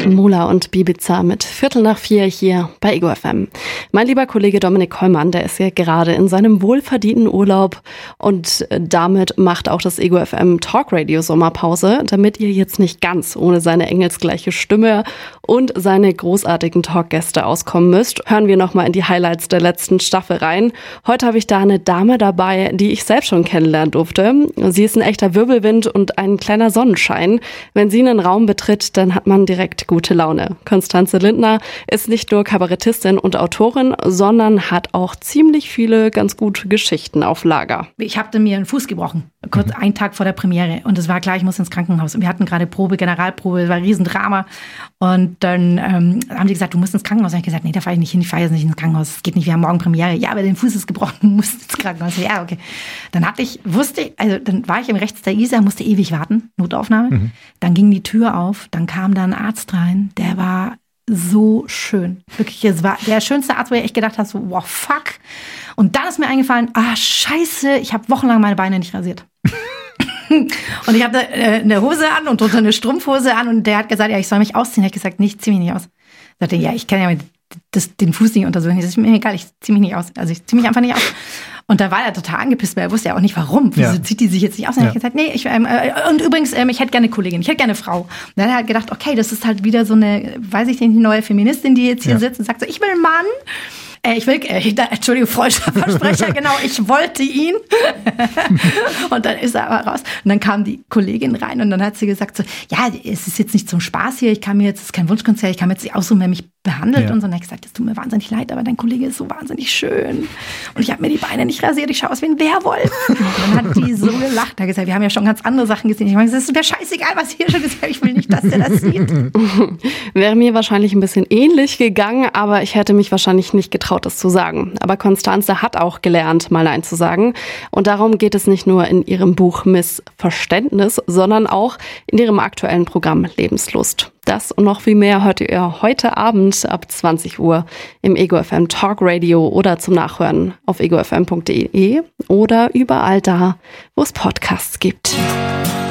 Mola und Bibiza mit 3:15 hier bei Ego FM. Mein lieber Kollege Dominik Hollmann, der ist ja gerade in seinem wohlverdienten Urlaub und damit macht auch das Ego FM Talk Radio Sommerpause, damit ihr jetzt nicht ganz ohne seine engelsgleiche Stimme und seine großartigen Talkgäste auskommen müsst. Hören wir nochmal in die Highlights der letzten Staffel rein. Heute habe ich da eine Dame dabei, die ich selbst schon kennenlernen durfte. Sie ist ein echter Wirbelwind und ein kleiner Sonnenschein. Wenn sie einen Raum betritt, dann hat man direkt gute Laune. Konstanze Lindner ist nicht nur Kabarettistin und Autorin, sondern hat auch ziemlich viele ganz gute Geschichten auf Lager. Ich habe mir einen Fuß gebrochen, kurz einen Tag vor der Premiere. Und es war klar, ich muss ins Krankenhaus. Und wir hatten gerade Generalprobe, es war ein Riesendrama. Und dann haben die gesagt, du musst ins Krankenhaus. Und ich habe gesagt, nee, da fahre ich nicht hin, ich fahre jetzt nicht ins Krankenhaus. Es geht nicht, wir haben morgen Premiere. Ja, aber dein Fuß ist gebrochen, du musst ins Krankenhaus. Ja, okay. Dann war ich im Rechts der Isar, musste ewig warten, Notaufnahme. Dann ging die Tür auf, dann kam da ein Arzt rein, der war so schön. Wirklich, es war der schönste Arzt, wo ich echt gedacht habe, so, wow, fuck. Und dann ist mir eingefallen, scheiße, ich habe wochenlang meine Beine nicht rasiert. Und ich hatte eine Hose an und drunter eine Strumpfhose an und der hat gesagt, ja, ich soll mich ausziehen. Da habe ich gesagt, nee, ich zieh mich nicht aus. Er sagte, ja, ich kann ja den Fuß nicht untersuchen. Das ist mir egal, ich zieh mich nicht aus. Also ich zieh mich einfach nicht aus. Und da war er total angepisst, weil er wusste ja auch nicht, warum. Wieso zieht die sich jetzt nicht aus? Und dann habe ich gesagt, nee, und übrigens, ich hätte gerne eine Kollegin, ich hätte gerne eine Frau. Und dann hat er halt gedacht, okay, das ist halt wieder so eine, weiß ich nicht, neue Feministin, die jetzt hier sitzt und sagt so, ich will einen Mann. Entschuldigung, Versprecher, genau, ich wollte ihn. Und dann ist er aber raus. Und dann kam die Kollegin rein und dann hat sie gesagt so, ja, es ist jetzt nicht zum Spaß hier, es ist kein Wunschkonzert, ich kann mir jetzt nicht aussuchen, wer mich behandelt. Und so. Und dann habe ich gesagt, es tut mir wahnsinnig leid, aber dein Kollege ist so wahnsinnig schön. Und ich habe mir die Beine nicht rasiert, ich schaue aus wie ein Werwolf. Und dann hat die so gelacht, da hat gesagt, wir haben ja schon ganz andere Sachen gesehen. Ich meine, es ist mir scheißegal, was hier schon ist, ich will nicht, dass der das sieht. Wäre mir wahrscheinlich ein bisschen ähnlich gegangen, aber ich hätte mich wahrscheinlich nicht getraut, das zu sagen. Aber Konstanze hat auch gelernt, mal Nein zu sagen. Und darum geht es nicht nur in ihrem Buch Missverständnis, sondern auch in ihrem aktuellen Programm Lebenslust. Das und noch viel mehr hört ihr heute Abend ab 20 Uhr im Ego FM Talk Radio oder zum Nachhören auf egofm.de oder überall da, wo es Podcasts gibt.